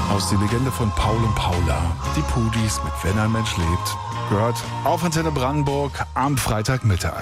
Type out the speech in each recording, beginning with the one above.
Aus die Legende von Paul und Paula. Die Pudis mit Wenn ein Mensch lebt. Gehört auf Antenne Brandenburg am Freitagmittag.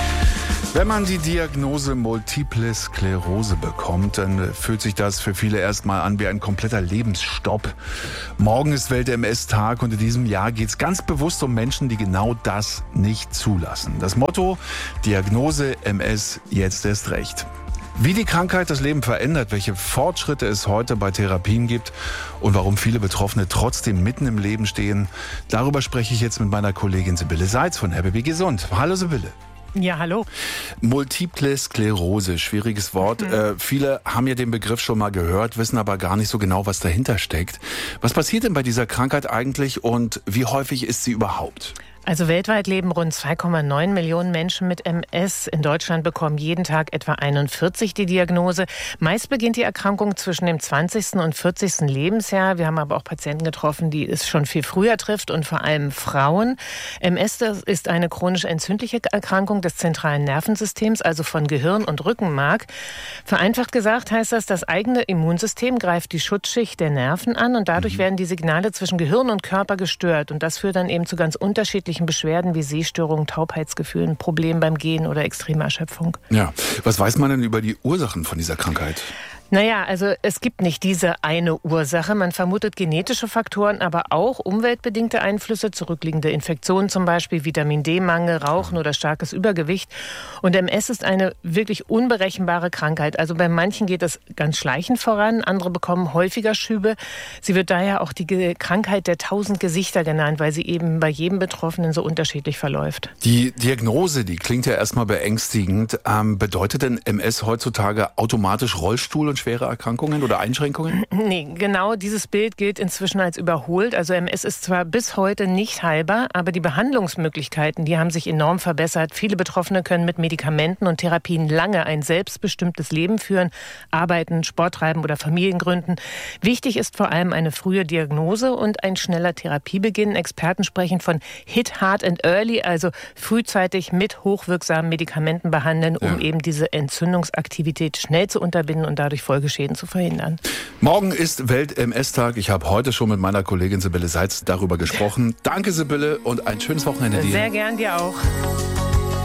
Wenn man die Diagnose Multiple Sklerose bekommt, dann fühlt sich das für viele erstmal an wie ein kompletter Lebensstopp. Morgen ist Welt-MS-Tag und in diesem Jahr geht es ganz bewusst um Menschen, die genau das nicht zulassen. Das Motto: Diagnose MS, jetzt erst recht. Wie die Krankheit das Leben verändert, welche Fortschritte es heute bei Therapien gibt und warum viele Betroffene trotzdem mitten im Leben stehen, darüber spreche ich jetzt mit meiner Kollegin Sibylle Seitz von RBB Gesund. Hallo Sibylle. Ja, hallo. Multiple Sklerose, schwieriges Wort. Viele haben ja den Begriff schon mal gehört, wissen aber gar nicht so genau, was dahinter steckt. Was passiert denn bei dieser Krankheit eigentlich und wie häufig ist sie überhaupt? Also weltweit leben rund 2,9 Millionen Menschen mit MS. In Deutschland bekommen jeden Tag etwa 41 die Diagnose. Meist beginnt die Erkrankung zwischen dem 20. und 40. Lebensjahr. Wir haben aber auch Patienten getroffen, die es schon viel früher trifft und vor allem Frauen. MS ist eine chronisch entzündliche Erkrankung des zentralen Nervensystems, also von Gehirn und Rückenmark. Vereinfacht gesagt heißt das eigene Immunsystem greift die Schutzschicht der Nerven an und dadurch werden die Signale zwischen Gehirn und Körper gestört. Und das führt dann eben zu ganz unterschiedlichen Beschwerden wie Sehstörungen, Taubheitsgefühlen, Problemen beim Gehen oder extremer Erschöpfung. Ja, was weiß man denn über die Ursachen von dieser Krankheit? Naja, also es gibt nicht diese eine Ursache. Man vermutet genetische Faktoren, aber auch umweltbedingte Einflüsse, zurückliegende Infektionen zum Beispiel, Vitamin-D-Mangel, Rauchen oder starkes Übergewicht. Und MS ist eine wirklich unberechenbare Krankheit. Also bei manchen geht es ganz schleichend voran, andere bekommen häufiger Schübe. Sie wird daher auch die Krankheit der 1000 Gesichter genannt, weil sie eben bei jedem Betroffenen so unterschiedlich verläuft. Die Diagnose, die klingt ja erstmal beängstigend. Bedeutet denn MS heutzutage automatisch Rollstuhl und schwere Erkrankungen oder Einschränkungen? Nee, genau dieses Bild gilt inzwischen als überholt. Also MS ist zwar bis heute nicht heilbar, aber die Behandlungsmöglichkeiten, die haben sich enorm verbessert. Viele Betroffene können mit Medikamenten und Therapien lange ein selbstbestimmtes Leben führen, arbeiten, Sport treiben oder Familien gründen. Wichtig ist vor allem eine frühe Diagnose und ein schneller Therapiebeginn. Experten sprechen von Hit Hard and Early, also frühzeitig mit hochwirksamen Medikamenten behandeln, um eben diese Entzündungsaktivität schnell zu unterbinden und dadurch Folgeschäden zu verhindern. Morgen ist Welt-MS-Tag. Ich habe heute schon mit meiner Kollegin Sibylle Seitz darüber gesprochen. Danke Sibylle und ein schönes Wochenende dir. Sehr gern, dir auch.